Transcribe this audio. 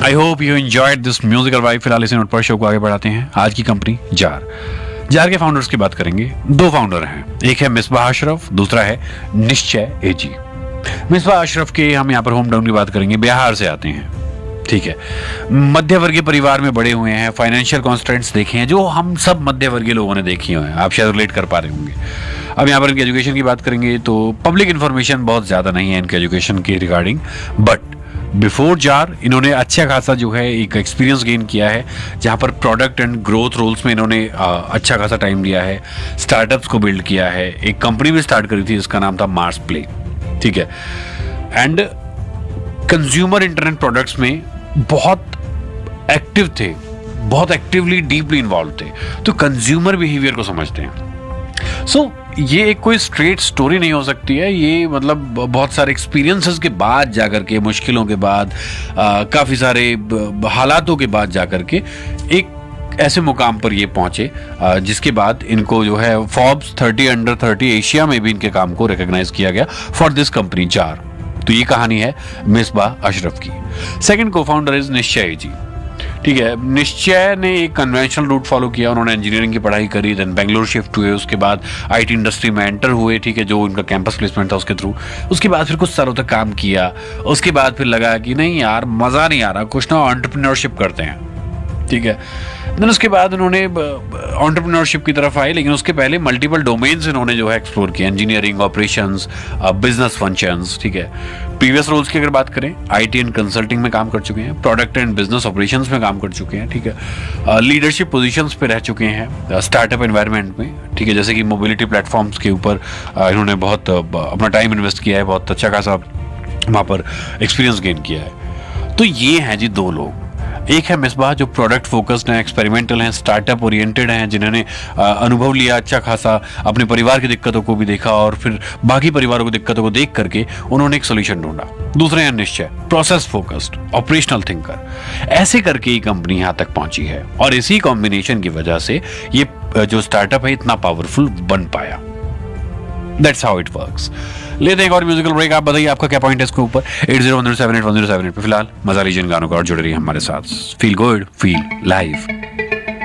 I hope you enjoyed this musical vibe. फिलहाल इसी note पर शो को आगे बढ़ाते हैं। आज की कंपनी जार। जार के फाउंडर्स की बात करेंगे। दो फाउंडर हैं, एक है मिसबाह अशरफ, दूसरा है निश्चय एजी। मिसबाह अशरफ के हम यहाँ पर होम टाउन की बात करेंगे, बिहार से आते हैं, ठीक है। मध्य वर्गीय परिवार में बड़े हुए हैं, फाइनेंशियल कॉन्स्ट्रेंट्स देखे हैं जो हम सब मध्य वर्गीय लोगों ने देखी हुए हैं, आप शायद रिलेट कर पा रहे होंगे। अब यहाँ पर इनकी एजुकेशन की बात करेंगे तो पब्लिक इन्फॉर्मेशन बहुत ज़्यादा नहीं है इनके एजुकेशन के रिगार्डिंग, बट बिफोर जार इन्होंने अच्छा खासा जो है एक एक्सपीरियंस गेन किया है, जहाँ पर प्रोडक्ट एंड ग्रोथ रोल्स में इन्होंने अच्छा खासा टाइम दिया है, स्टार्टअप्स को बिल्ड किया है, एक कंपनी भी स्टार्ट करी थी जिसका नाम था मार्स प्ले, ठीक है। एंड कंज्यूमर इंटरनेट प्रोडक्ट्स में बहुत एक्टिव थे, बहुत एक्टिवली डीपली इन्वॉल्व थे, तो कंज्यूमर बिहेवियर को समझते हैं। सो ये एक कोई स्ट्रेट स्टोरी नहीं हो सकती है, ये मतलब बहुत सारे एक्सपीरियंसेस के बाद जाकर के, मुश्किलों के बाद, काफ़ी सारे हालातों के बाद जाकर के एक ऐसे मुकाम पर ये पहुंचे जिसके बाद इनको जो है फोर्ब्स 30 अंडर 30 एशिया में भी इनके काम को रिकॉग्नाइज किया गया फॉर दिस कंपनी जार। तो ये कहानी है मिसबाह अशरफ की। सेकंड को फाउंडर इज निश्चय जी, ठीक है। निश्चय ने एक कन्वेंशनल रूट फॉलो किया, उन्होंने इंजीनियरिंग की पढ़ाई करी, देन बेंगलोर शिफ्ट हुए, उसके बाद आईटी इंडस्ट्री में एंटर हुए, ठीक है, जो उनका कैंपस प्लेसमेंट था उसके थ्रू। उसके बाद फिर कुछ सालों तक काम किया, उसके बाद फिर लगा कि नहीं यार मज़ा नहीं आ रहा, कुछ ना एंटरप्रेन्योरशिप करते हैं, ठीक है। देन उसके बाद उन्होंने एंटरप्रेन्योरशिप की तरफ आए, लेकिन उसके पहले मल्टीपल डोमेन्स इन्होंने जो है एक्सप्लोर किया, इंजीनियरिंग, ऑपरेशंस, बिजनेस फंक्शंस, ठीक है। प्रीवियस रोल्स की अगर बात करें, आईटी एंड कंसल्टिंग में काम कर चुके हैं, प्रोडक्ट एंड बिजनेस ऑपरेशंस में काम कर चुके हैं, ठीक है। लीडरशिप पोजीशंस पे रह चुके हैं स्टार्टअप एनवायरनमेंट में, ठीक है, जैसे कि मोबिलिटी प्लेटफॉर्म्स के ऊपर इन्होंने बहुत अपना टाइम इन्वेस्ट किया है, बहुत अच्छा खासा वहाँ पर एक्सपीरियंस गेन किया है। तो ये हैं जी दो लोग। एक है मिसबाह जो प्रोडक्ट फोकस्ड हैं, एक्सपेरिमेंटल हैं, स्टार्टअप ओरिएंटेड हैं, जिन्होंने अनुभव लिया अच्छा खासा, अपने परिवार की दिक्कतों को भी देखा और फिर बाकी परिवारों की दिक्कतों को देख करके उन्होंने एक सोल्यूशन ढूंढा। दूसरे हैं निश्चय, प्रोसेस फोकस्ड, ऑपरेशनल थिंकर। ऐसे करके ही कंपनी यहाँ तक पहुंची है और इसी कॉम्बिनेशन की वजह से ये जो स्टार्टअप है इतना पावरफुल बन पाया। That's how it works. लेते हैं एक और म्यूजिकल ब्रेक। आप बताइए आपका क्या पॉइंट है इसके ऊपर। 8010781078 पे फिलहाल मजा लीजिए गानों का और जुड़े रहिए हमारे साथ। Feel good, feel live.